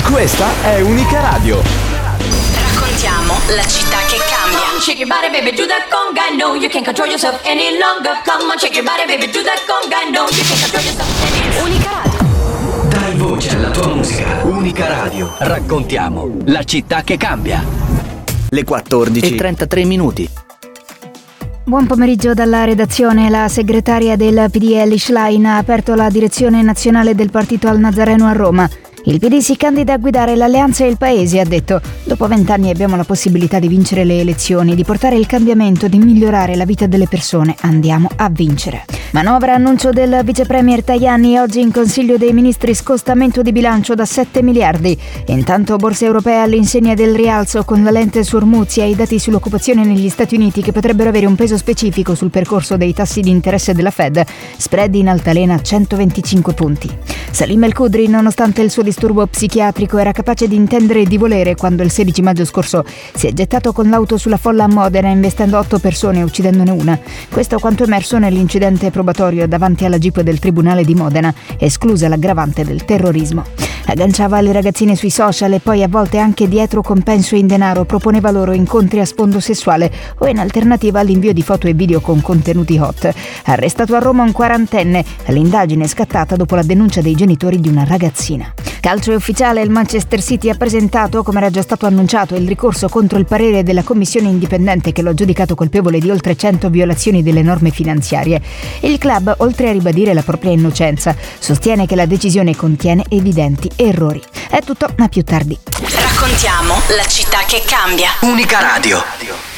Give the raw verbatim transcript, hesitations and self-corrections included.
Questa è Unica Radio. Raccontiamo la città che cambia. Shake your body, baby, do that conga. No, you can't control yourself any longer. Come on, shake your body, baby, do that conga. No, you can't control yourself any longer. Unica Radio. Dai voce alla tua musica. Unica Radio. Raccontiamo la città che cambia. Le quattordici e trentatré minuti. Buon pomeriggio dalla redazione. La segretaria del P D Elly Schlein ha aperto la direzione nazionale del partito al Nazareno a Roma. Il P D si candida a guidare l'Alleanza e il Paese, ha detto. Dopo vent'anni abbiamo la possibilità di vincere le elezioni, di portare il cambiamento, di migliorare la vita delle persone. Andiamo a vincere. Manovra, annuncio del vice premier Tajani. Oggi in Consiglio dei Ministri scostamento di bilancio da sette miliardi. Intanto borsa europea all'insegna del rialzo, con la lente su Ormuzzi e i dati sull'occupazione negli Stati Uniti che potrebbero avere un peso specifico sul percorso dei tassi di interesse della Fed. Spread in altalena a centoventicinque punti. Salim El Khudri, nonostante il suo disturbo psichiatrico, era capace di intendere e di volere quando il sedici maggio scorso si è gettato con l'auto sulla folla a Modena, investendo otto persone e uccidendone una. Questo quanto emerso nell'incidente probatorio davanti alla Jeep del Tribunale di Modena, esclusa l'aggravante del terrorismo. Agganciava le ragazzine sui social e poi a volte anche dietro compenso in denaro proponeva loro incontri a sfondo sessuale o in alternativa all'invio di foto e video con contenuti hot. Arrestato a Roma un quarantenne, l'indagine è scattata dopo la denuncia dei genitori di una ragazzina. Calcio è ufficiale, il Manchester City ha presentato, come era già stato annunciato, il ricorso contro il parere della commissione indipendente che lo ha giudicato colpevole di oltre cento violazioni delle norme finanziarie. Il club, oltre a ribadire la propria innocenza, sostiene che la decisione contiene evidenti errori. È tutto, a più tardi. Raccontiamo la città che cambia. Unica Radio.